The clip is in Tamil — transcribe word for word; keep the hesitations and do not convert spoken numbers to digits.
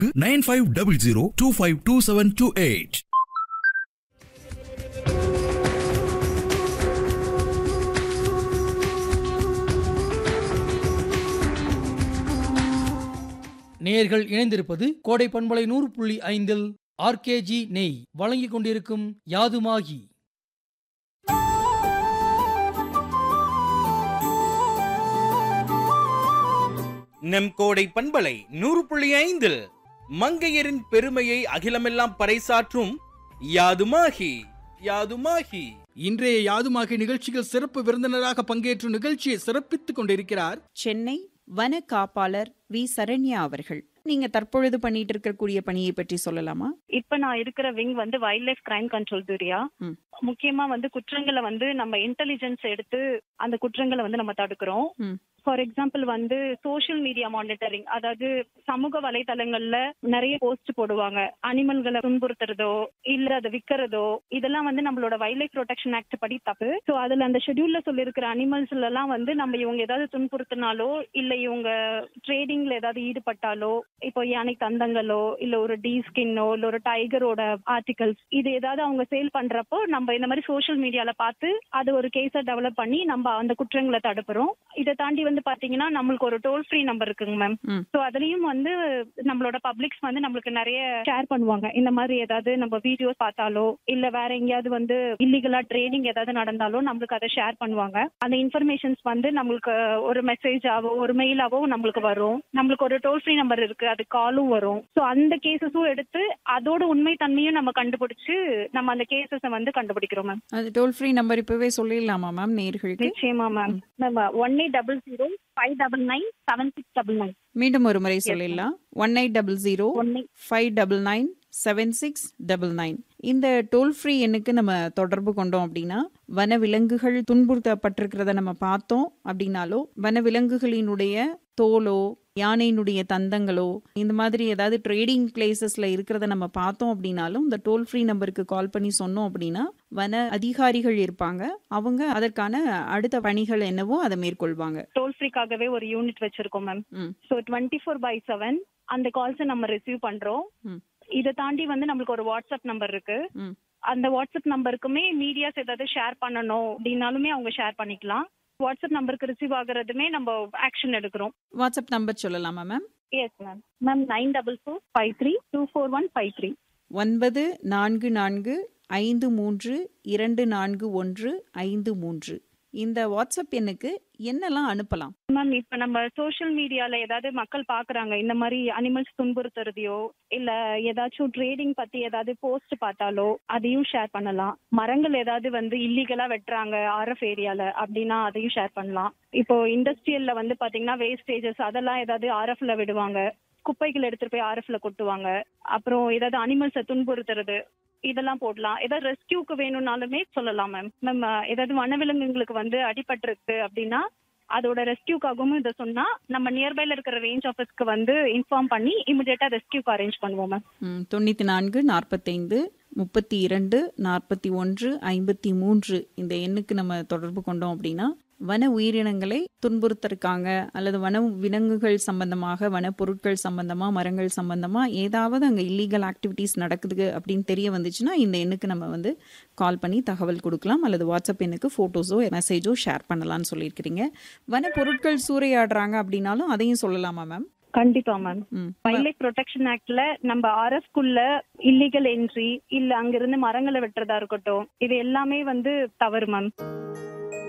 Nine five double zero two five two seven two eight. நேயர்கள் இணைந்திருப்பது கோடை பண்பலை நூறு புள்ளி ஐந்தில் ஆர்கேஜி நெய் வழங்கிக் கொண்டிருக்கும் யாதுமாகி. நம் கோடை பண்பலை நூறு புள்ளி ஐந்தில் மங்கையரின் பெருமையை அகிலமெல்லாம் பறைசாற்றும் யாதுமாகி யாதுமாகி. இன்றைய யாதுமாகி நிகழ்ச்சியில் சிறப்பு விருந்தினராக பங்கேற்று நிகழ்ச்சியை சிறப்பித்துக் கொண்டிருக்கிறார் சென்னை வன காப்பாளர் வி சரண்யா அவர்கள். நீங்க தற்பொழுது பண்ணிட்டு இருக்கக்கூடிய பணியை பற்றி சொல்லலாமா? இப்ப நான் இருக்கிற விங் வந்து வைல்ட் லைஃப் கிரைம் கண்ட்ரோல் துரியா. முக்கியமா வந்து குற்றங்களை வந்து நம்ம இன்டெலிஜென்ஸ் எடுத்து அந்த குற்றங்களை வந்து நம்ம தடுக்கிறோம். ஃபார் எக்ஸாம்பிள் வந்து சோஷியல் மீடியா மானிட்டரிங், அதாவது சமூக வலைதளங்கள்ல நிறைய போஸ்ட் போடுவாங்க, அனிமல்களை துன்புறுத்துறதோ இல்ல அதை விற்கிறதோ, இதெல்லாம் வந்து நம்மளோட வைல்ட் லைஃப் ப்ரொடெக்ஷன் ஆக்ட் படி தப்பு. ஸோ அதுல அந்த ஷெட்யூல்ல சொல்லி இருக்கிற அனிமல்ஸ்ல எல்லாம் வந்து நம்ம இவங்க ஏதாவது துன்புறுத்தினாலோ இல்ல இவங்க ட்ரேடிங்ல ஏதாவது ஈடுபட்டாலோ, இப்போ யானை தந்தங்களோ இல்ல ஒரு டீ ஸ்கின்னோ இல்ல ஒரு டைகரோட ஆர்டிகல்ஸ், இது ஏதாவது அவங்க சேல் பண்றப்போ நம்ம இந்த மாதிரி சோஷியல் மீடியால பார்த்து அது ஒரு கேஸை டெவலப் பண்ணி நம்ம அந்த குற்றங்களை தடுக்கிறோம். இதை தாண்டி வந்து பாத்தீங்கன்னா நம்மளுக்கு ஒரு டோல் ஃப்ரீ நம்பர் இருக்குங்க மேம். சோ அதுலயும் வந்து நம்மளோட பப்ளிக்ஸ் வந்து நம்மளுக்கு நிறைய ஷேர் பண்ணுவாங்க. இந்த மாதிரி ஏதாவது நம்ம வீடியோஸ் பார்த்தாலோ இல்ல வேற எங்கேயாவது வந்து இல்லீகலா ட்ரேடிங் ஏதாவது நடந்தாலோ நம்மளுக்கு அதை ஷேர் பண்ணுவாங்க. அந்த இன்ஃபர்மேஷன்ஸ் வந்து நம்மளுக்கு ஒரு மெசேஜாவோ ஒரு மெயிலாவோ நம்மளுக்கு வரும். நம்மளுக்கு ஒரு டோல் ஃப்ரீ நம்பர் இருக்கு, அது காலும் வரும். சோ அந்த கேசஸும் எடுத்து அதோட உண்மை தன்மையும் நம்ம கண்டுபிடிச்சு நம்ம அந்த கேசஸ வந்து கண்டுபிடிக்கிறோம் மேம். அது டோல் ஃப்ரீ நம்பர் இப்பவே சொல்லிடலாமா மேம் நேயர்களுக்கு? நிச்சயமா மேம். நம்ம one eight double zero five double nine seven six double nine. மீண்டும் ஒரு முறை சொல்லிடலாம். One eight double zero five double nine seven six double nine. இந்த டோல் ஃப்ரீ எண்ணுக்கு நம்ம தொடர்பு கொண்டோம் அப்படின்னா வன விலங்குகள் துன்புறுத்தப்பட்டிருக்கிறத நம்ம பார்த்தோம் அப்படின்னாலோ, வன விலங்குகளினுடைய தோலோ யானையினுடைய தந்தங்களோ இந்த மாதிரி ஏதாவது ட்ரேடிங் பிளேசஸ்ல இருக்கிறத நம்ம பார்த்தோம் அப்படின்னாலும் இந்த டோல் ஃப்ரீ நம்பருக்கு கால் பண்ணி சொன்னோம் அப்படின்னா வன அதிகாரிகள் இருப்பாங்க. அவங்க அதற்கான அடுத்த பணிகள் என்னவோ அதை மேற்கொள்வாங்க. டோல் ஃப்ரீக்காகவே ஒரு யூனிட் வச்சிருக்கோம் ma'am. So twenty four by seven அந்த கால்ஸை நம்ம ரிசீவ் பண்றோம். இதை தாண்டி வந்து நம்மளுக்கு ஒரு வாட்ஸ்அப் நம்பர் இருக்கு. அந்த வாட்ஸ்அப் நம்பருக்குமே மீடியாஸ் ஏதாவது ஷேர் பண்ணணும் அப்படின்னாலுமே அவங்க ஷேர் பண்ணிக்கலாம். வாட்ஸ்அப் நம்பருக்கு ரிசீவ் ஆகுறதுமே நம்ம ஆக்ஷன் எடுக்கிறோம். வாட்ஸ்அப் நம்பர் சொல்லலாமா ma'am? Yes ma'am. Ma'am nine double four five three two four one five three. ஒன்பது நான்கு நான்கு ஐந்து மூன்று இரண்டு நான்கு ஒன்று ஐந்து மூன்று. இந்த வாட்ஸ்அப் எண்ணுக்கு என்னெல்லாம் அனுப்பலாம் மேம்? இப்ப நம்ம சோஷியல் மீடியால ஏதாவது மக்கள் பாக்குறாங்க இந்த மாதிரி அனிமல்ஸ் துன்புறுத்துறதையோ இல்ல ஏதாச்சும் ட்ரேடிங் பத்தி ஏதாவது போஸ்ட் பார்த்தாலோ அதையும் ஷேர் பண்ணலாம். மரங்கள் ஏதாவது வந்து இல்லீகலா வெட்டுறாங்க ஆர்எஃப் ஏரியால அப்படின்னா அதையும் ஷேர் பண்ணலாம். இப்போ இண்டஸ்ட்ரியல்ல வந்து பாத்தீங்கன்னா வேஸ்டேஜஸ் அதெல்லாம் ஏதாவது ஆர்எஃப்ல விடுவாங்க, குப்பைகள் எடுத்துட்டு போய் ஆர்எஃப்ல கொட்டுவாங்க. அப்புறம் ஏதாவது அனிமல்ஸை துன்புறுத்துறது இதெல்லாம் போடலாம். ஏதாவது ரெஸ்கியூக்கு வேணும்னாலுமே சொல்லலாம் மேம். நம்ம ஏதாவது வனவிலங்குகளுக்கு வந்து அடிபட்டிருக்கு அப்படின்னா அதோட ரெஸ்கியூக்காகவும் இதை சொன்னா நம்ம நியர்பைல இருக்கிற ரேஞ்ச் ஆஃபீஸ்க்கு வந்து இன்ஃபார்ம் பண்ணி இமிடியேட்டா ரெஸ்கியூக்கு அரேஞ்ச் பண்ணுவோம் மேம். தொண்ணூத்தி நான்கு நாற்பத்தைந்து முப்பத்தி இரண்டு நாற்பத்தி ஒன்று ஐம்பத்தி மூன்று இந்த எண்ணுக்கு நம்ம தொடர்பு கொண்டோம் அப்படின்னா வன உயிரினங்களை துன்புறுத்திருக்காங்க அல்லது வன விலங்குகள் சம்பந்தமாக வன பொருட்கள் சம்பந்தமா மரங்கள் சம்பந்தமா ஏதாவது அங்கே இல்லீகல் ஆக்டிவிட்டீஸ் நடக்குது அப்படின்னு தெரிய வந்துச்சுன்னா இந்த எண்ணுக்கு நம்ம வந்து கால் பண்ணி தகவல் கொடுக்கலாம். அல்லது வாட்ஸ்அப் எண்ணுக்கு ஃபோட்டோஸோ மெசேஜோ ஷேர் பண்ணலாம்னு சொல்லியிருக்கிறீங்க. வன பொருட்கள் சூறையாடுறாங்க அப்படின்னாலும் அதையும் சொல்லலாமா மேம்? கண்டிப்பா மேம். வைல்ட் லைஃப் ப்ரொடெக்ஷன் ஆக்ட்ல நம்ம அரசுக்குள்ள இல்லீகல் என்ட்ரி இல்ல அங்கிருந்து மரங்களை வெட்டுறதா இருக்கட்டும் இது எல்லாமே வந்து தவறு மேம்.